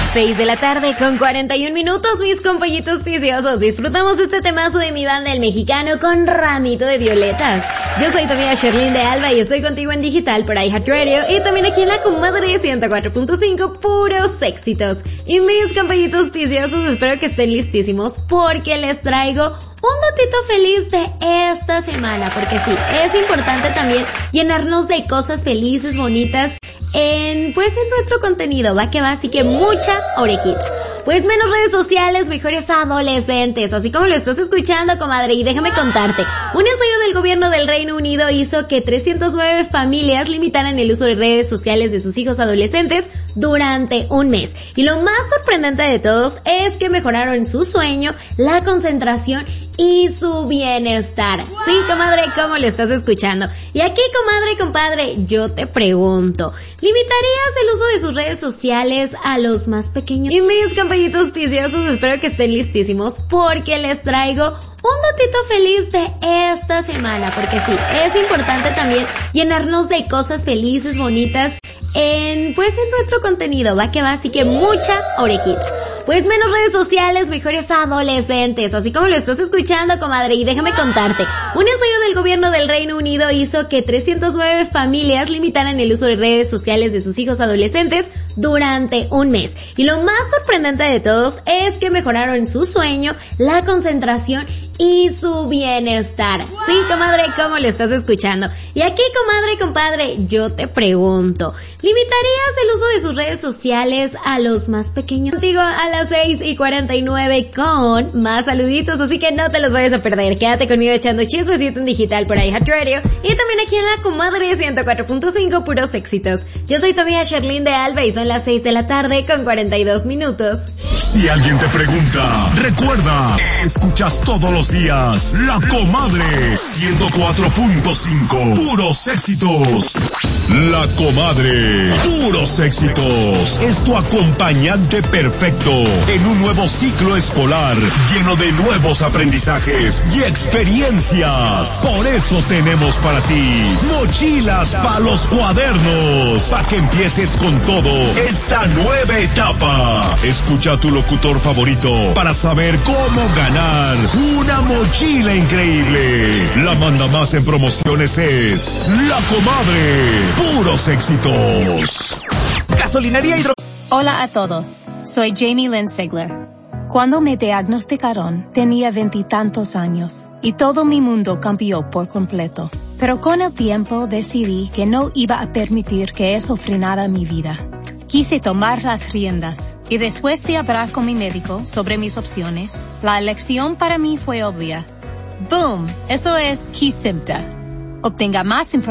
6 de la tarde con 41 minutos, mis compañitos viciosos. Disfrutamos de este temazo de mi banda El Mexicano con Ramito de Violetas. Yo soy tu amiga Sherlyn de Alba y estoy contigo en digital por iHeartRadio y también aquí en la comadre 104.5, puros éxitos. Y mis compañitos viciosos, espero que estén listísimos porque les traigo un datito feliz de esta semana, porque sí, es importante también llenarnos de cosas felices, bonitas en nuestro contenido, va que va, así que mucha orejita. Pues menos redes sociales, mejores adolescentes, así como lo estás escuchando, comadre, y déjame contarte. Un estudio del gobierno del Reino Unido hizo que 309 familias limitaran el uso de redes sociales de sus hijos adolescentes durante un mes. Y lo más sorprendente de todos es que mejoraron su sueño, la concentración y su bienestar. Sí, comadre, como lo estás escuchando. Y aquí, comadre y compadre, yo te pregunto, ¿limitarías el uso de sus redes sociales a los más pequeños? Y mis compañitos viciosos, espero que estén listísimos porque les traigo un datito feliz de esta semana, porque sí, es importante también llenarnos de cosas felices, bonitas en nuestro contenido, va que va, así que mucha orejita. Pues menos redes sociales, mejores adolescentes, así como lo estás escuchando, comadre, y déjame contarte. Un estudio del gobierno del Reino Unido hizo que 309 familias limitaran el uso de redes sociales de sus hijos adolescentes durante un mes. Y lo más sorprendente de todos es que mejoraron su sueño, la concentración y su bienestar. Sí, comadre, como lo estás escuchando. Y aquí, comadre y compadre, yo te pregunto, ¿limitarías el uso de sus redes sociales a los más pequeños? Contigo a las 6:49 con más saluditos, así que no te los vayas a perder. Quédate conmigo echando chismecito en digital por iHeartRadio y también aquí en la comadre 104.5, puros éxitos. Yo soy tu amiga Sherlyn de Alba y son las 6 de la tarde con 42 minutos. Si alguien te pregunta, recuerda, escuchas todos los días La Comadre 104.5, puros éxitos. La Comadre, puros éxitos, es tu acompañante perfecto en un nuevo ciclo escolar lleno de nuevos aprendizajes y experiencias. Por eso tenemos para ti mochilas para los cuadernos, para que empieces con todo esta nueva etapa. Escucha a tu locutor favorito para saber cómo ganar una mochila increíble. La manda más en promociones es La Comadre, puros éxitos. Gasolinería Hidro... Hola a todos, soy Jamie Lynn Sigler. Cuando me diagnosticaron tenía 20 y tantos años y todo mi mundo cambió por completo. Pero con el tiempo decidí que no iba a permitir que eso frenara mi vida. Quise tomar las riendas y después de hablar con mi médico sobre mis opciones, la elección para mí fue obvia. ¡Boom! Eso es Kesimpta. Obtenga más información